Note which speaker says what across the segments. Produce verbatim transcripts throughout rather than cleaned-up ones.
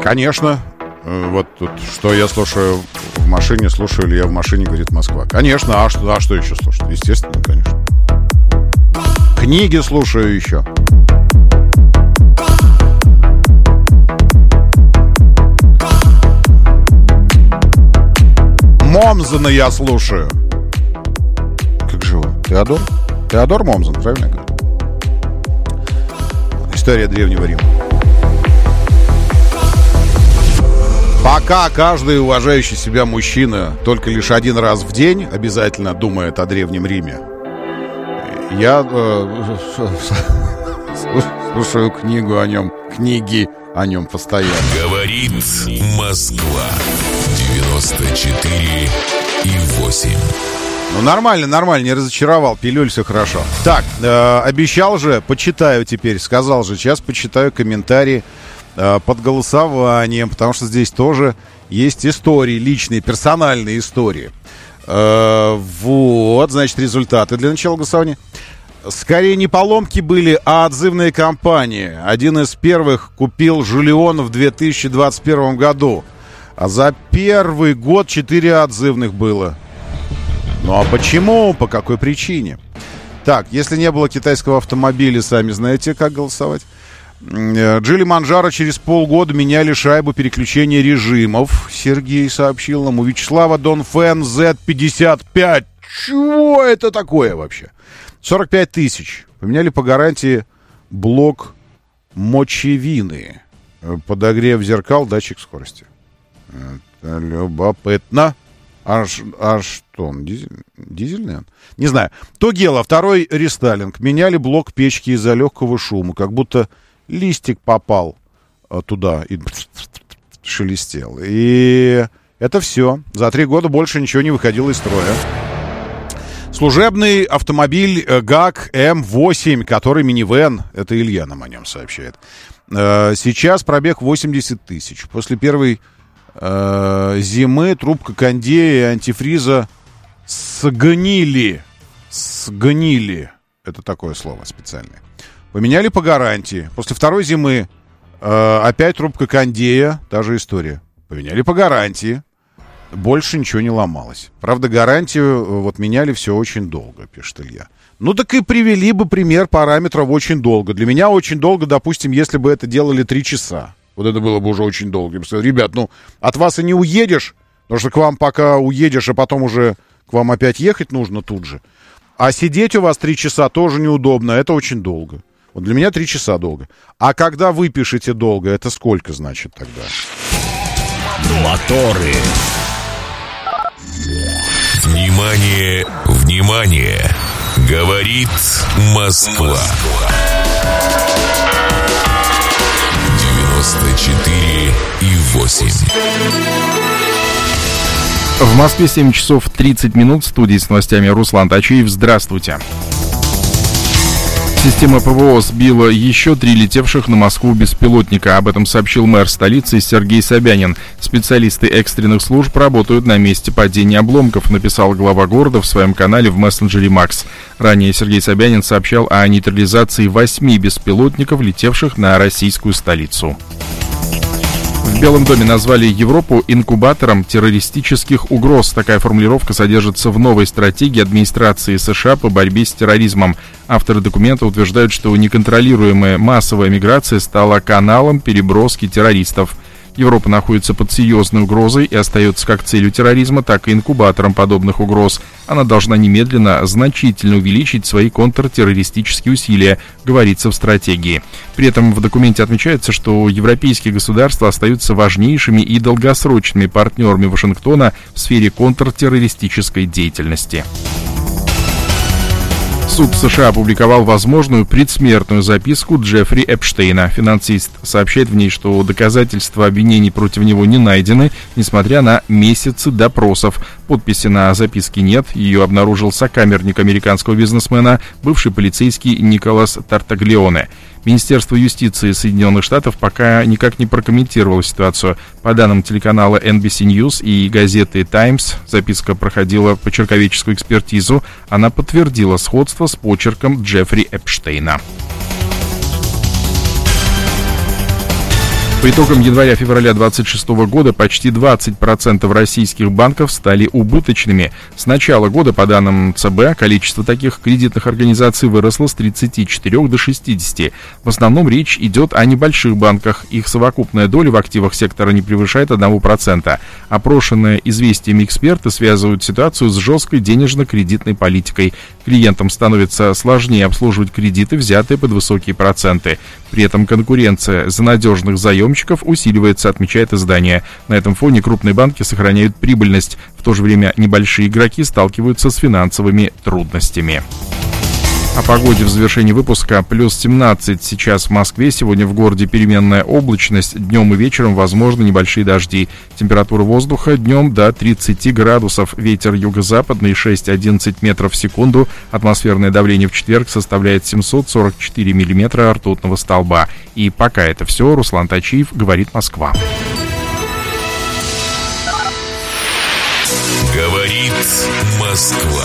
Speaker 1: Конечно. Вот тут, что я слушаю в машине, слушаю ли я в машине, говорит Москва. Конечно, а что, а что еще слушать? Естественно, конечно. Книги слушаю еще. Момзена я слушаю. Как же его? Теодор? Теодор Момзен, правильно я говорю? История Древнего Рима. Пока каждый уважающий себя мужчина только лишь один раз в день обязательно думает о Древнем Риме, я э, слушаю книгу о нем, книги о нем постоянно.
Speaker 2: Говорит Москва. девяносто четыре и восемь.
Speaker 1: Ну, нормально, нормально, не разочаровал. Пилюль, все хорошо. Так, э, обещал же, почитаю теперь. Сказал же, сейчас почитаю комментарии э, под голосованием, потому что здесь тоже есть истории, личные, персональные истории. Э, вот, значит, результаты для начала голосования. Скорее не поломки были, а отзывные кампании. Один из первых купил Жулион в две тысячи двадцать первом году. А за первый год четыре отзывных было. Ну а почему? По какой причине? Так, если не было китайского автомобиля, сами знаете, как голосовать. Джили Манджаро через полгода меняли шайбу переключения режимов. Сергей сообщил нам. У Вячеслава Донфен зет пятьдесят пять. Чего это такое вообще? сорок пять тысяч. Поменяли по гарантии блок мочевины. Подогрев зеркал, датчик скорости. Это любопытно. А, а что он? Дизель, дизельный он? Не знаю. Тогела, второй рестайлинг. Меняли блок печки из-за легкого шума. Как будто листик попал туда и шелестел. И это все. За три года больше ничего не выходило из строя. Служебный автомобиль ГАК эм восемь, который минивэн. Это Илья нам о нем сообщает. Сейчас пробег восемьдесят тысяч. После первой зимы трубка кондея и антифриза сгнили. Сгнили. Это такое слово специальное. Поменяли по гарантии. После второй зимы э, опять трубка кондея. Та же история. Поменяли по гарантии. Больше ничего не ломалось. Правда, гарантию вот меняли все очень долго, пишет Илья. Ну так и привели бы пример параметров очень долго. Для меня очень долго, допустим, если бы это делали три часа. Вот это было бы уже очень долго. Я бы сказал, ребят, ну, от вас и не уедешь, потому что к вам пока уедешь, а потом уже к вам опять ехать нужно тут же. А сидеть у вас три часа тоже неудобно, это очень долго. Вот для меня три часа долго. А когда вы пишете долго, это сколько значит тогда?
Speaker 2: Моторы. Внимание, внимание! Говорит Москва. девяносто четыре и восемь.
Speaker 3: В Москве семь часов тридцать минут. В студии с новостями Руслан Тачиев. Здравствуйте. Система ПВО сбила еще три летевших на Москву беспилотника. Об этом сообщил мэр столицы Сергей Собянин. Специалисты экстренных служб работают на месте падения обломков, написал глава города в своем канале в мессенджере Макс. Ранее Сергей Собянин сообщал о нейтрализации восьми беспилотников, летевших на российскую столицу. В Белом доме назвали Европу инкубатором террористических угроз. Такая формулировка содержится в новой стратегии администрации США по борьбе с терроризмом. Авторы документа утверждают, что неконтролируемая массовая миграция стала каналом переброски террористов. Европа находится под серьезной угрозой и остается как целью терроризма, так и инкубатором подобных угроз. Она должна немедленно значительно увеличить свои контртеррористические усилия, говорится в стратегии. При этом в документе отмечается, что европейские государства остаются важнейшими и долгосрочными партнерами Вашингтона в сфере контртеррористической деятельности. Суд США опубликовал возможную предсмертную записку Джеффри Эпштейна. Финансист сообщает в ней, что доказательства обвинений против него не найдены, несмотря на месяцы допросов. Подписи на записке нет. Ее обнаружил сокамерник американского бизнесмена, бывший полицейский Николас Тартаглионе. Министерство юстиции Соединенных Штатов пока никак не прокомментировало ситуацию. По данным телеканала эн би си News и газеты Times, записка проходила почерковедческую экспертизу. Она подтвердила сходство с почерком Джеффри Эпштейна. По итогам января-февраля двадцать шестого года почти двадцать процентов российских банков стали убыточными. С начала года, по данным ЦБ, количество таких кредитных организаций выросло с тридцати четырёх до шестидесяти. В основном речь идет о небольших банках. Их совокупная доля в активах сектора не превышает одного процента. Опрошенные известиями эксперты связывают ситуацию с жесткой денежно-кредитной политикой. Клиентам становится сложнее обслуживать кредиты, взятые под высокие проценты. При этом конкуренция за надежных заемщиков усиливается, отмечает издание. На этом фоне крупные банки сохраняют прибыльность. В то же время небольшие игроки сталкиваются с финансовыми трудностями. О погоде в завершении выпуска. Плюс семнадцать сейчас в Москве. Сегодня в городе переменная облачность. Днем и вечером возможны небольшие дожди. Температура воздуха днем до тридцати градусов. Ветер юго-западный шесть-одиннадцать метров в секунду. Атмосферное давление в четверг составляет семьсот сорок четыре миллиметра ртутного столба. И пока это все. Руслан Тачиев, говорит Москва.
Speaker 2: Говорит Москва.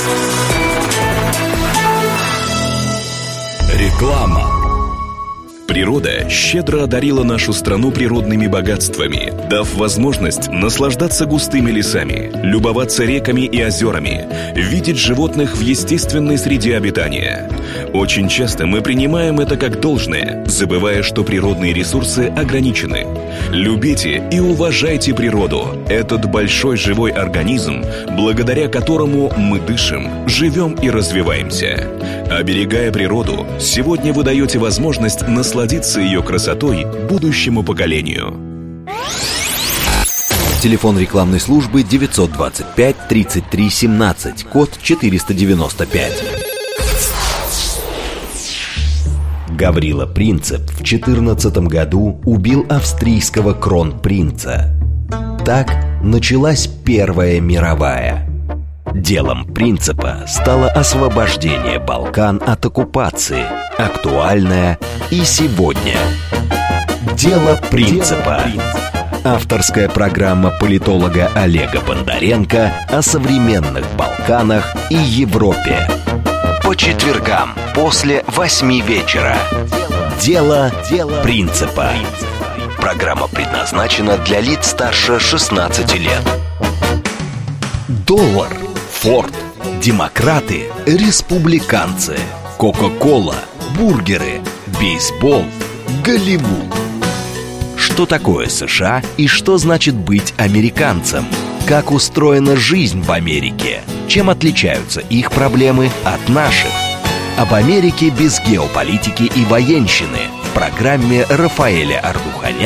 Speaker 4: Реклама. Природа щедро одарила нашу страну природными богатствами, дав возможность наслаждаться густыми лесами, любоваться реками и озерами, видеть животных в естественной среде обитания. Очень часто мы принимаем это как должное, забывая, что природные ресурсы ограничены. Любите и уважайте природу, этот большой живой организм, благодаря которому мы дышим, живем и развиваемся. Оберегая природу, сегодня вы даете возможность насладиться ее красотой будущему поколению.
Speaker 5: Телефон рекламной службы девятьсот двадцать пять тридцать три семнадцать, код четыреста девяносто пять. Гаврила Принцип в четырнадцатом году убил австрийского кронпринца. Так началась Первая мировая. Делом Принципа стало освобождение Балкан от оккупации, актуальное и сегодня. Дело Принципа. Авторская программа политолога Олега Бондаренко о современных Балканах и Европе. По четвергам после восьми вечера. Дело Принципа. Программа предназначена для лиц старше шестнадцати лет. Доллар, Форд, демократы, республиканцы, Кока-кола, бургеры, бейсбол, Голливуд. Что такое США и что значит быть американцем? Как устроена жизнь в Америке? Чем отличаются их проблемы от наших? Об Америке без геополитики и военщины в программе Рафаэля Ардуханяна